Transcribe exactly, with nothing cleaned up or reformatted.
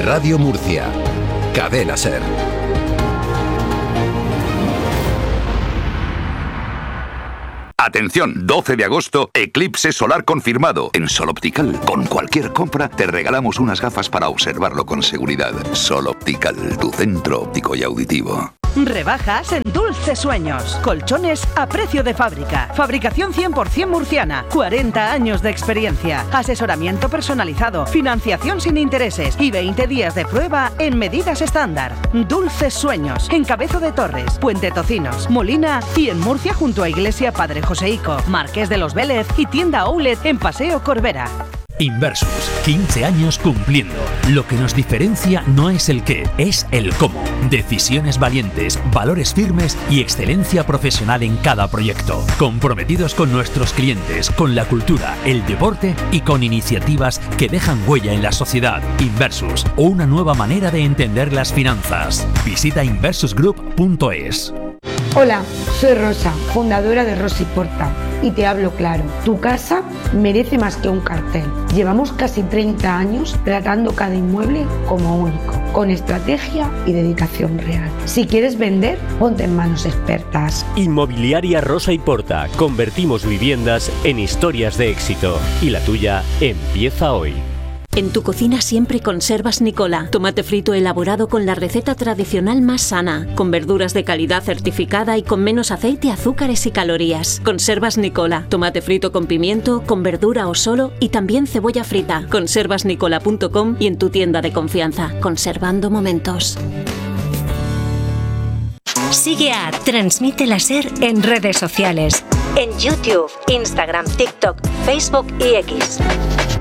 Radio Murcia. Cadena SER. Atención, doce de agosto, eclipse solar confirmado en Sol Optical. Con cualquier compra te regalamos unas gafas para observarlo con seguridad. Sol Optical, tu centro óptico y auditivo. Rebajas en Dulces Sueños. Colchones a precio de fábrica. Fabricación cien por ciento murciana. cuarenta años de experiencia. Asesoramiento personalizado. Financiación sin intereses. Y veinte días de prueba en medidas estándar. Dulces Sueños. En Cabezo de Torres, Puente Tocinos, Molina y en Murcia junto a Iglesia Padre Joseico, Marqués de los Vélez y tienda Outlet en Paseo Corbera. Inversus, quince años cumpliendo. Lo que nos diferencia no es el qué, es el cómo. Decisiones valientes, valores firmes y excelencia profesional en cada proyecto. Comprometidos con nuestros clientes, con la cultura, el deporte y con iniciativas que dejan huella en la sociedad. Inversus, una nueva manera de entender las finanzas. Visita inversus group punto es. Hola, soy Rosa, fundadora de Rosa y Porta, y te hablo claro. Tu casa merece más que un cartel. Llevamos casi treinta años tratando cada inmueble como único, con estrategia y dedicación real. Si quieres vender, ponte en manos expertas. Inmobiliaria Rosa y Porta. Convertimos viviendas en historias de éxito. Y la tuya empieza hoy. En tu cocina siempre conservas Nicola, tomate frito elaborado con la receta tradicional más sana, con verduras de calidad certificada y con menos aceite, azúcares y calorías. Conservas Nicola, tomate frito con pimiento, con verdura o solo y también cebolla frita. conservas nicola punto com y en tu tienda de confianza, conservando momentos. Sigue a Transmite la SER en redes sociales, en YouTube, Instagram, TikTok, Facebook y X.